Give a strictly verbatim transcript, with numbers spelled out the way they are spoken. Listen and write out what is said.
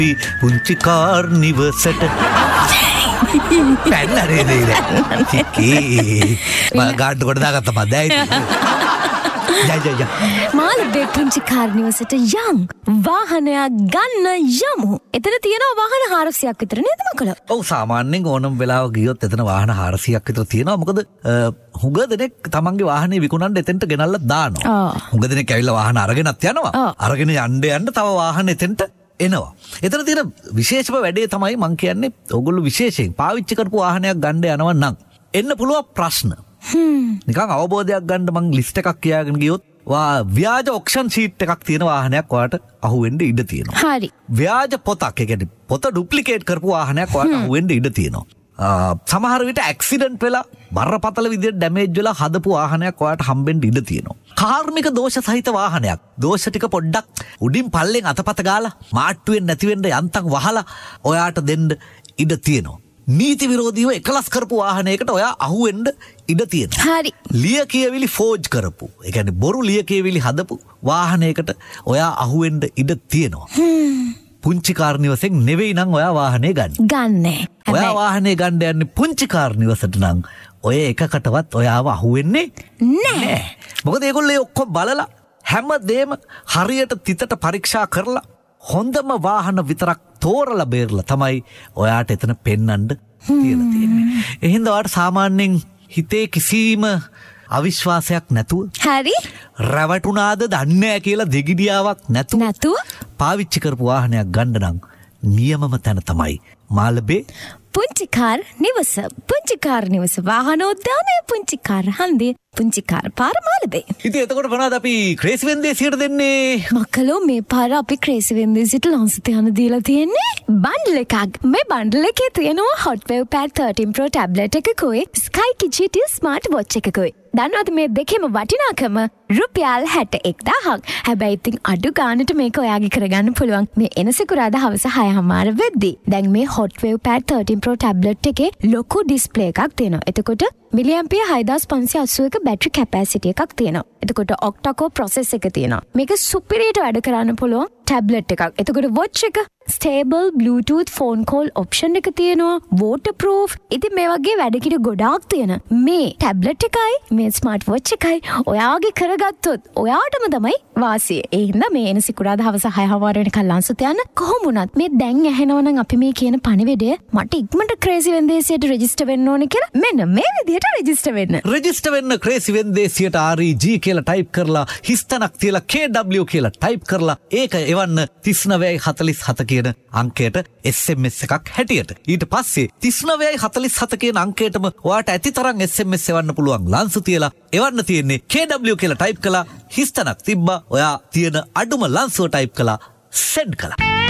පුංචි කාර් නිවසට පැන්නරේ නේද චිකී මම ගාඩ් කොට දාගත්තා මම දැයි යා යා යා මාළඹේ පුංචි කාර් නිවසට යන් වාහනයක් ගන්න යමු. එතන තියෙනවා වාහන හාරසියක් විතර නේද මකල? ඔව් සාමාන්‍යයෙන් ඕනම වෙලාවක ගියොත් එතන වාහන හාරසියක් විතර තියෙනවා. මොකද හුඟ දෙනෙක් තමන්ගේ වාහනේ විකුණන්න එතෙන්ට ගෙනල්ලා දානවා. හුඟ දෙනෙක් ඇවිල්ලා වාහන අරගෙනත් යනවා. අරගෙන යන්න යන්න තව වාහන එතෙන්ට එනවා. එතන තියෙන විශේෂම වැඩේ තමයි මං කියන්නේ ඕගොල්ලෝ විශේෂයෙන් පාවිච්චි කරපු වාහනයක් ගන්න යනවා නම් එන්න පුළුවන් ප්‍රශ්න. නිකන් අවබෝධයක් ගන්න මං ලිස්ට් එකක් කියාගෙන ගියොත් වා ව්‍යාජ ඔක්ෂන් ෂීට් එකක් තියෙන වාහනයක් ඔයාලට අහුවෙන්න ඉඩ තියෙනවා. හරි. ව්‍යාජ පොතක්, ඒ කියන්නේ පොත ඩුප්ලිකේට් කරපු වාහනයක් ඔයාලට අහුවෙන්න ඉඩ තියෙනවා. සමහර විට ඇක්සිඩන්ට් වෙලා බරපතල විදිහට ඩැමේජ් වෙලා හදපු වාහනයක් ඔයාලට හම්බෙන්න ඉඩ තියෙනවා. කාර්මික දෝෂ සහිත වාහනයක්. දෝෂ ටික පොඩ්ඩක් උඩින් පල්ලෙන් අතපත ගාලා මාට්ටුවෙන් නැති වෙන්න යන්තම් වහලා ඔයාට දෙන්න ඉඩ තියෙනවා. නීති විරෝධීව එකලස් කරපු වාහනයකට ඔයා අහුවෙන්න ඉඩ තියෙනවා. හරි. ලිය කියවිලි ෆෝජ් කරපු, ඒ කියන්නේ බොරු ලිය කියවිලි හදපු වාහනයකට ඔයා අහුවෙන්න ඉඩ තියෙනවා. පුංචි කාර් නිවසෙන් නෙවෙයි නම් ඔයා වාහනේ ගන්න. ගන්නෑ. ඔයා වාහනේ ගන්න යන්නේ පුංචි කාර් නිවසට නම් ඔය එකකටවත් ඔයාව අහුවෙන්නේ නෑ. මොකද ඒගොල්ලෝ ඔක්කොම බලලා හැමදේම හරියට තිතට පරීක්ෂා කරලා හොඳම වාහන විතරක් තෝරලා බේරලා තමයි ඔයාට එතන පෙන්වන්න තියලා තියෙන්නේ. එහෙනම් ඔයාට සාමාන්‍යයෙන් හිතේ කිසිම අවිශ්වාසයක් නැතුව හරි රැවටුණාද දන්නේ නැහැ කියලා දෙගිඩියාවක් නැතුව නැතුව පාවිච්චි කරපු වාහනයක් ගන්න නම් නියමම තැන තමයි මාළඹේ පුංචි කාර් නිවස. පුංචි කාර් නිවස වාහනෝද්‍යානයේ පුංචි කාර් හන්දියේ පුංචි කාර් පාර මාළඹේ. ඉතින් එතකොට මොනවද අපි ක්‍රේසි වෙන්දේසියට දෙන්නේ? මකලෝ මේ පාර අපි ක්‍රේසි වෙන්දේසියට ලංසට යන දීලා තියෙන්නේ බන්ඩල් එකක්. මේ බන්ඩල් එකේ තියෙනවා Hotwave Pad thirteen Pro tablet එකකුයි Sky Kit smart watch එකකුයි. දන්නවද මේ දෙකේම වටිනාකම රුපියල් හැට එක්දාහක්. හැබැයි ඉතින් අඩු ගානට මේක ඔයාගේ කරගන්න පුළුවන් මේ එන සිකුරාදා හවස හය හමාර වෙද්දී. දැන් මේ Hotwave Pad thirteen Pro tablet එකේ ලොකු ඩිස්ප්ලේ එකක් තියෙනවා. එතකොට මිලියම්පියර් හයදාස් පන්සිය අසූ එක බැටරි කැපැසිටි එකක් තියෙනවා. එතකොට ඔක්ටා කෝර් ප්‍රොසෙස් එක තියෙනවා. මේක සුපිරියට වැඩ කරන්න පුළුවන් ටැබ්ලට් එකක්. එතකොට වොච් එක stable Bluetooth phone call option එක තියෙනවා. වෝටර්ප්‍රූෆ්. ඉතින් මේ වගේ වැඩ කිඩ ගොඩාක් තියෙන මේ ටැබ්ලට් එකයි මේ ස්මාර්ට් වොච් එකයි ඔයාගේ කරගත්තොත් ඔයාටම තමයි වාසිය. ඒ හින්දා මේ එන සිකුරාදා හවස හය හමාර වෙනකල් ලංසුත යන්න කොහොම වුණත් මේ දැන් ඇහෙනවා නම් අපි මේ කියන පණිවිඩය මට ඉක්මනට ක්‍රේසි වෙන්දේසියට රෙජිස්ටර් වෙන්න ඕනේ කියලා මෙන්න මේ විදිහට රෙජිස්ටර් වෙන්න. රෙජිස්ටර් වෙන්න ක්‍රේසි වෙන්දේසියට ආර් ඊ ජී කියලා ටයිප් කරලා හිස්තනක් තියලා කේ ඩබ්ලිව් කියලා ටයිප් කරලා ඒක එවන්න තිස් නවයයි හතළිස් හත කියන අංකයට එස් එම් එස් එකක් හැටියට. ඊට පස්සේ තිස් නවයයි හතළිස් හත කියන අංකයටම ඔයාට ඇති තරම් එස් එම් එස් එවන්න පුළුවන් ලංසු තියලා එවන්න තියෙන්නේ කේ ඩබ්ලිව් කියලා ටයිප් කළා හිස්තනක් තිබ්බා ඔයා තියෙන අඩුම ලංසුව ටයිප් කළා සෙන්ඩ් කළා.